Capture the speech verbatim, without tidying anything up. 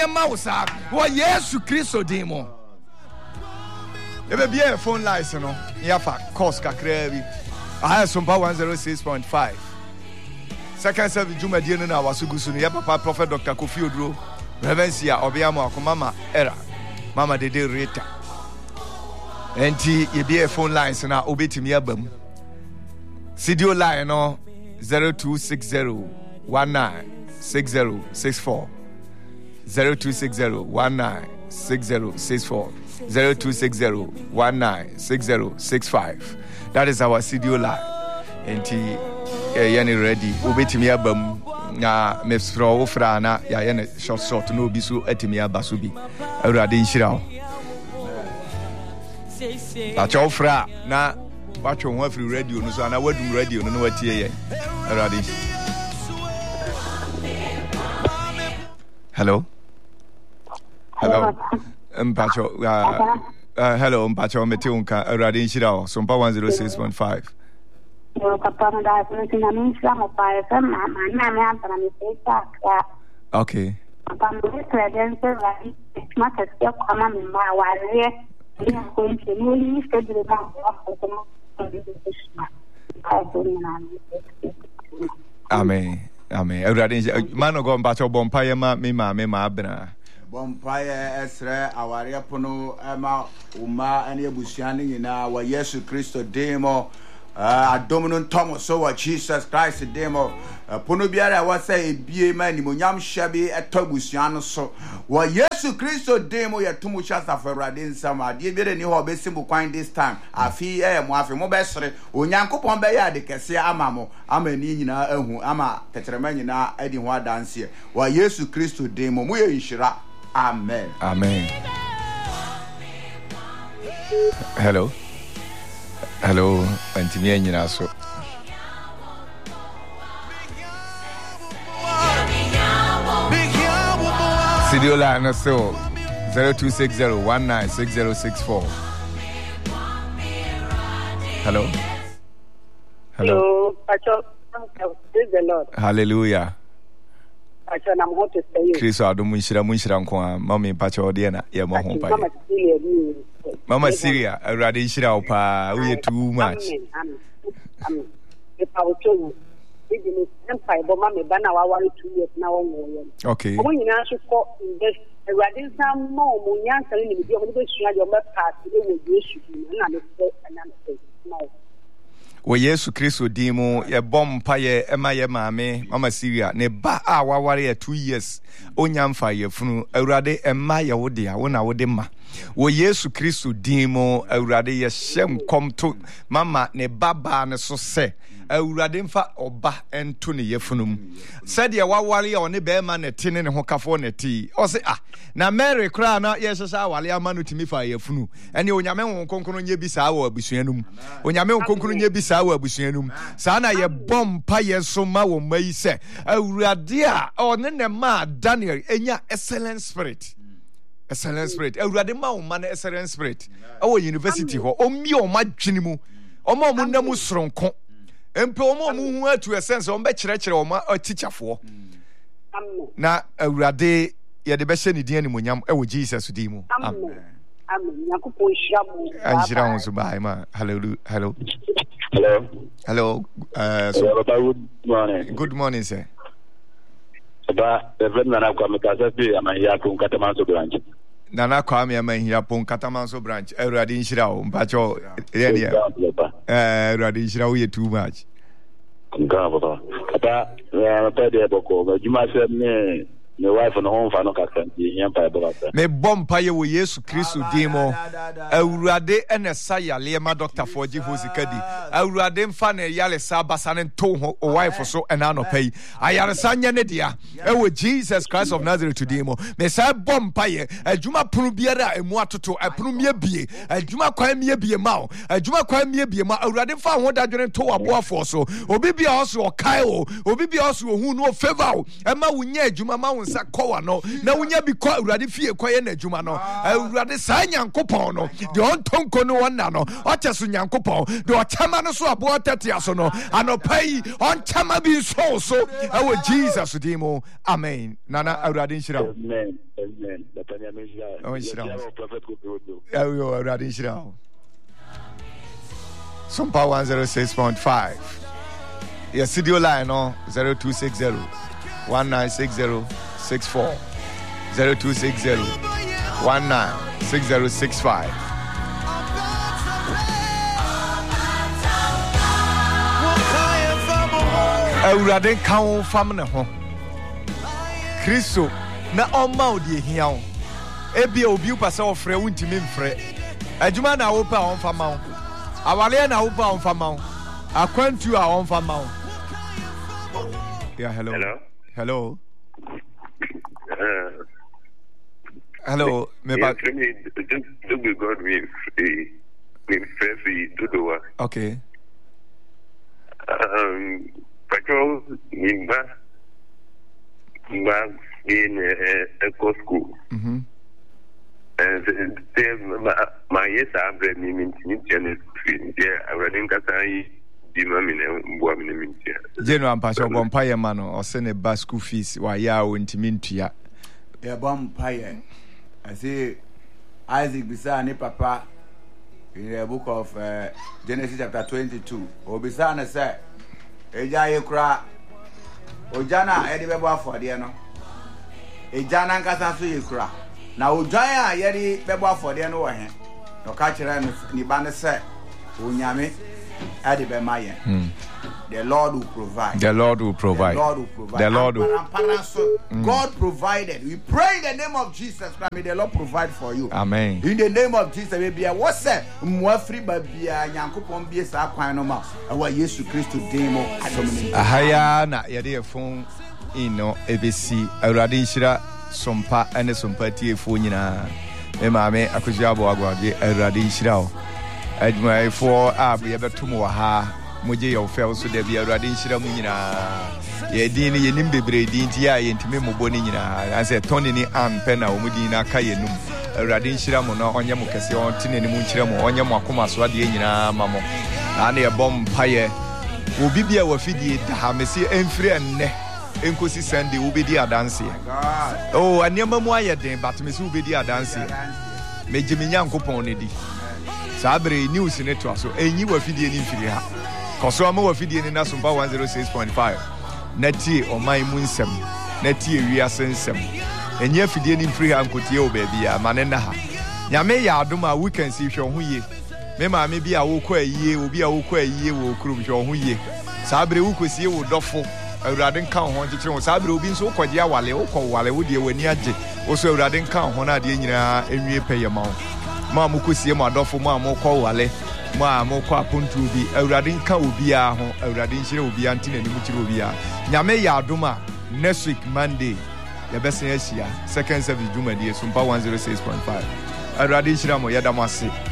Mausa, what yes, Christo demo. If be a phone license, no, Yafa, Koska Krevi. I have some power one oh six point five. Second service, Juma Diana was Sugusuni, Papa Prophet Doctor Kofi Odro, Reverencia, Obiamo, Mama Era, Mama de De Rita. And T, you be a phone license now, obey to me album. Sidio line no zero two six zero one nine six zero six four. zero two six zero one nine six zero six four zero two six zero one nine six zero six five. That is our C D O line. And T yani ready. Ubetimi abam na mesfro ofra na ya yana short short no bisu etimi abasubi. Awurade nhyira. Ba chofra na ba chonwa free radio no so na wadum radio no no watie ye. Awurade. Hello. Hello. Mpacho uh, uh hello Mpacho Meteunka Radin Shirao Sompa one oh six point five. Okay. Amen. Amen. Radin man go Mpacho Bompire ma me ma me ma abena. Bompire esre awaria pono ema uma ene ebusuane nyina wa Yesu Kristo demo adomno Thomas so wa Jesus Christ demo pono biara wa say ebie ma ni monyam hyabe eto busuane so wa Yesu Kristo demo ye tumu chasa ferade nsama de biere ni ho be simbu kwan this time afi eh mo afi mo be sere onyankopon be ya de kese ama mo ama ni nyina ahu ama teterema nyina adi ho adanse wa Yesu Kristo demo mo ye nhira. Amen. Amen. Hello. Hello. Antimi anyina so. Studio line so zero two six zero one nine six zero six four. Hello. Hello. Hello. Praise the Lord. Hallelujah. I'm going to say you. Chris Adu Munshira Munshira Nkwa Mama Pacho Diana ya mo ho pa. Mama Syria Awurade Nshira opa we too much. Amen. Amen. If I will tell you even empire but mama ba na wa wari two years na won wo. Okay. Omo nyina so ko invest Awurade sam mo mo nyansa ni bi omo be sua yo me pass e wo Yesu na na me na na me. Wo Yesu Kristo dimo ye bompa ye ema ye maame Mama Syria ne ba a waware ya two years onyamfa ye funu Awurade ema ye wode a wona wode ma wo Yesu Kristo dimo Awurade ye hyem komto mama ne baba ne so se Awurade mfa oba ento ne ye funum said ye waware ye one be ma ne tene ne ho kafo ne ti o se ah na Mary kra na ye hyehya awale ama no timi fa ye funu ene onyame won konkono nye bi saa wo abusuanum onyame won konkono nye bi saa wo abusuanum saa na ye bompa ye so ma wo mai se Awurade a one ne ma Daniel enya excellent spirit excellent spirit Awurade ma wo ma na excellent spirit awo university ho omi o ma dwene mu o ma mo na mu soronko empe o ma mu hu atu essence o be kire kire o ma teacherfo na Awurade ye de be hye ne din animonyam e wo Jesus di mu amen amen yakopon hiramu anjira won so bai ma hallelujah hello hello hello uh so good morning good morning sir ba Reverend Nana Kwame Kasafi amanya ko Katamanso branch Nana Kwame amanya po Katamanso branch Awurade nhyira wo mpacho ready eh Awurade nhyira wo ye too much ngaba ba kata na pede boko ba juma se me me wife no home fa no kakanti yampa baba me bompa ye wo Yesu Kristo dimo Awurade ene sayale ma doctor for Jehovah kadi Awurade mfa na yale sabasa ne to ho o wife so ena no pay ayare sanya ne dia e wo Jesus Christ of Nazareth to dimo me say bompa ye adwuma punu biara emu atoto apunu mie bie adwuma kwan mie bie ma adwuma kwan mie bie ma Awurade mfa ho dadwene to aboafo so obi bia oso o kai o obi bia oso hu no favor e ma wo nya adwuma ma unsa kowa no na unya bi kwa urade fie kwa ye na adwuma no urade sa nyankopon no de on tonko no wona no o cheso nyankopon de o chama no so abo tete aso no anopai on chama bi so so ewo Jesus dimo amen nana urade nshira amen amen batanya menja o nshira prophet ko do ewo urade nshira Sumpa one oh six point five. Your studio line no zero two six zero one nine six zero six four zero two six zero one nine six zero six five. Awurade kan fam ne ho. Kristo na oma odi ehia ho. Ebia obi upasa ofre wuntimi mfre. Adwuma na wo pa on fama ho. Awale na wo pa on fama ho. Akwantu a on fama ho. Yeah, hello. Hello. Hello. Uh, hello. Me ba. Yes, me do be God me me free do. Okay. Um, patrol me ba ba in a eco school. Mhm. And my my yes I bred me in Chinese free. Yeah, I read in Kasai. General Pastor Bompire Mano or send a bus school fees while ya went mintia. A bompire. I say Isaac Bisani Papa in the book of uh, Genesis chapter twenty-two. Or Bisana said, Eja cry. Ojana Edibaba for the ano. Ejana Casasu cry. Now Ojaya Yedi Beba for the ano. No catcher and Nibana said, Unyame. Hmm. The Lord will provide. The Lord will provide. The Lord will provide. The Lord will. Mm. God provided. We pray in the name of Jesus. May the Lord provide for you. Amen. In the name of Jesus, maybe I was said, "More free, but be a yankupon be a saquano." Our Jesus Christ demo. Ahaya na yade phone ino ebesi awrade nshira sompa ene sompa tie phone nyina. Me maame akujabo agwade awrade nshira o. Adwuma for ab ye betum wa ha moje ye ofel so da bia awrade nshira mu nyina ye din ye nim bebre din ti ya ye ntime mo boni nyina an say toni ni an pe na omudi na ka ye num awrade nshira mu no onye mo kese on tinani mu nshira mu onye mo akoma so ade nyina mamo na na ye bom paye obi bia wa fidie da ha mesi emfiri enne enkosi Sunday obedi adanse oh anema mu ayeden but mesi obedi adanse mejimi nyankopon ne di Sabre news in it so enyi wa fidie ni mfiri ha koso ama wa fidie ni na Sumpa one oh six point five nati o mai mu nsem nati ewia sensem enyi fidie ni mfiri ha nkotie o ba bia mane na ha nyame ya adoma weekend si hwe ho ye me ma me bia wo kɔ ayie obi a wo kɔ ayie wo kurum hwe ho ye sabre wo kosie wo dɔfo awurade nka ho kyekere wo sabre obi nso kɔgye awale wo kɔ wale wo de wani agye wo so awurade nka ho na de nyina enwie pɛyɛ ma wo ma mo kosie ma dɔfo ma mo kɔ wale ma mo kɔ apontu bi awurade nka obi a ho awurade nhyire obi a ntena nim kyire obi a nyame ya adoma next week Monday ya bɛsen ahyia second service dwumadi Sumpa one oh six point five awurade nhyire mo yɛda mo ase